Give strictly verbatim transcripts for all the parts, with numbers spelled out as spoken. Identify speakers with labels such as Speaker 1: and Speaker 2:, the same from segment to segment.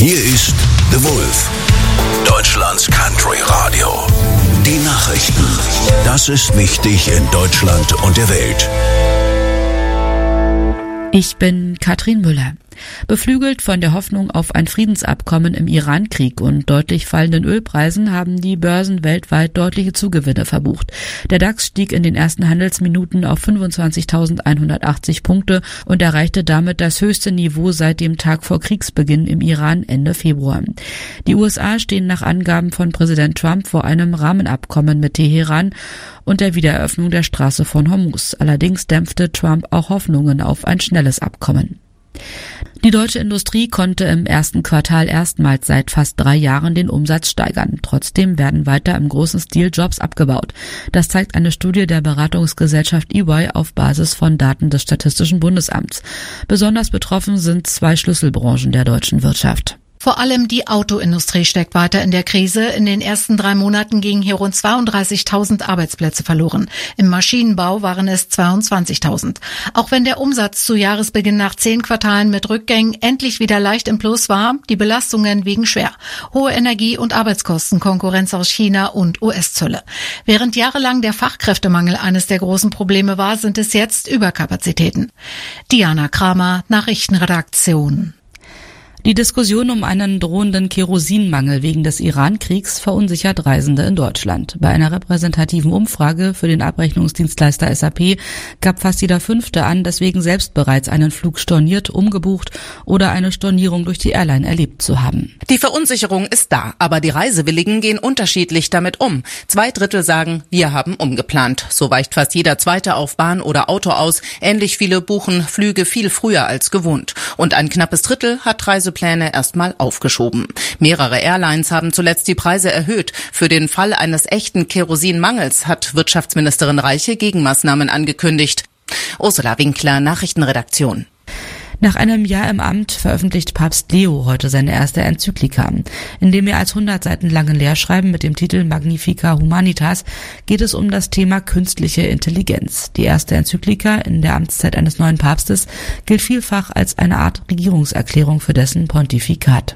Speaker 1: Hier ist The Wolf, Deutschlands Country Radio. Die Nachrichten. Das ist wichtig in Deutschland und der Welt.
Speaker 2: Ich bin Katrin Müller. Beflügelt von der Hoffnung auf ein Friedensabkommen im Iran-Krieg und deutlich fallenden Ölpreisen haben die Börsen weltweit deutliche Zugewinne verbucht. Der DAX stieg in den ersten Handelsminuten auf fünfundzwanzigtausendeinhundertachtzig Punkte und erreichte damit das höchste Niveau seit dem Tag vor Kriegsbeginn im Iran Ende Februar. Die U S A stehen nach Angaben von Präsident Trump vor einem Rahmenabkommen mit Teheran und der Wiedereröffnung der Straße von Hormuz. Allerdings dämpfte Trump auch Hoffnungen auf ein schnelles Abkommen. Die deutsche Industrie konnte im ersten Quartal erstmals seit fast drei Jahren den Umsatz steigern. Trotzdem werden weiter im großen Stil Jobs abgebaut. Das zeigt eine Studie der Beratungsgesellschaft E Y auf Basis von Daten des Statistischen Bundesamts. Besonders betroffen sind zwei Schlüsselbranchen der deutschen Wirtschaft.
Speaker 3: Vor allem die Autoindustrie steckt weiter in der Krise. In den ersten drei Monaten gingen hier rund zweiunddreißigtausend Arbeitsplätze verloren. Im Maschinenbau waren es zweiundzwanzigtausend. Auch wenn der Umsatz zu Jahresbeginn nach zehn Quartalen mit Rückgängen endlich wieder leicht im Plus war, die Belastungen wiegen schwer. Hohe Energie- und Arbeitskosten, Konkurrenz aus China und U S-Zölle. Während jahrelang der Fachkräftemangel eines der großen Probleme war, sind es jetzt Überkapazitäten. Diana Kramer, Nachrichtenredaktion.
Speaker 2: Die Diskussion um einen drohenden Kerosinmangel wegen des Iran-Kriegs verunsichert Reisende in Deutschland. Bei einer repräsentativen Umfrage für den Abrechnungsdienstleister S A P gab fast jeder Fünfte an, deswegen selbst bereits einen Flug storniert, umgebucht oder eine Stornierung durch die Airline erlebt zu haben.
Speaker 4: Die Verunsicherung ist da, aber die Reisewilligen gehen unterschiedlich damit um. Zwei Drittel sagen, wir haben umgeplant. So weicht fast jeder Zweite auf Bahn oder Auto aus. Ähnlich viele buchen Flüge viel früher als gewohnt. Und ein knappes Drittel hat Reisepläne erstmal aufgeschoben. Mehrere Airlines haben zuletzt die Preise erhöht. Für den Fall eines echten Kerosinmangels hat Wirtschaftsministerin Reiche Gegenmaßnahmen angekündigt. Ursula Winkler, Nachrichtenredaktion.
Speaker 2: Nach einem Jahr im Amt veröffentlicht Papst Leo heute seine erste Enzyklika. In dem mehr als hundert Seiten langen Lehrschreiben mit dem Titel Magnificat Humanitas geht es um das Thema künstliche Intelligenz. Die erste Enzyklika in der Amtszeit eines neuen Papstes gilt vielfach als eine Art Regierungserklärung für dessen Pontifikat.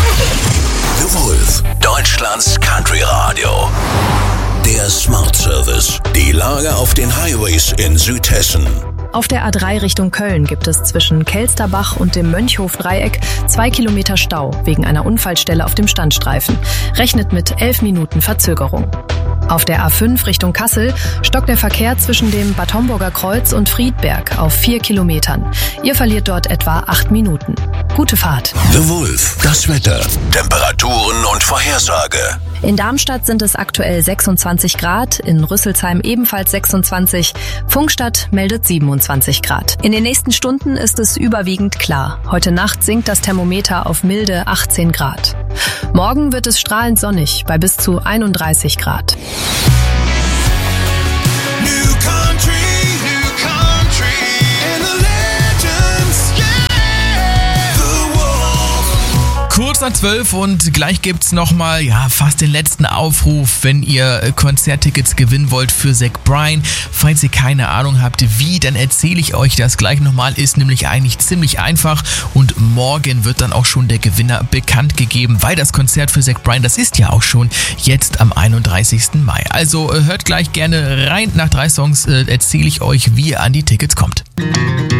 Speaker 1: The Wolf, Deutschlands Country Radio. Der Smart Service. Die Lage auf den Highways in Südhessen.
Speaker 5: Auf der A drei Richtung Köln gibt es zwischen Kelsterbach und dem Mönchhof-Dreieck zwei Kilometer Stau wegen einer Unfallstelle auf dem Standstreifen. Rechnet mit elf Minuten Verzögerung. Auf der A fünf Richtung Kassel stockt der Verkehr zwischen dem Bad Homburger Kreuz und Friedberg auf vier Kilometern. Ihr verliert dort etwa acht Minuten. Gute Fahrt.
Speaker 1: The Wolf, das Wetter, Temperaturen und Vorhersage.
Speaker 5: In Darmstadt sind es aktuell sechsundzwanzig Grad, in Rüsselsheim ebenfalls sechsundzwanzig, Pfungstadt meldet siebenundzwanzig Grad. In den nächsten Stunden ist es überwiegend klar. Heute Nacht sinkt das Thermometer auf milde achtzehn Grad. Morgen wird es strahlend sonnig bei bis zu einunddreißig Grad.
Speaker 6: Kurz nach zwölf und gleich gibt's nochmal, ja, fast den letzten Aufruf, wenn ihr Konzerttickets gewinnen wollt für Zach Bryan. Falls ihr keine Ahnung habt, wie, dann erzähle ich euch das gleich nochmal. Ist nämlich eigentlich ziemlich einfach und morgen wird dann auch schon der Gewinner bekannt gegeben, weil das Konzert für Zach Bryan, das ist ja auch schon jetzt am einunddreißigsten Mai. Also hört gleich gerne rein. Nach drei Songs äh, erzähle ich euch, wie ihr an die Tickets kommt.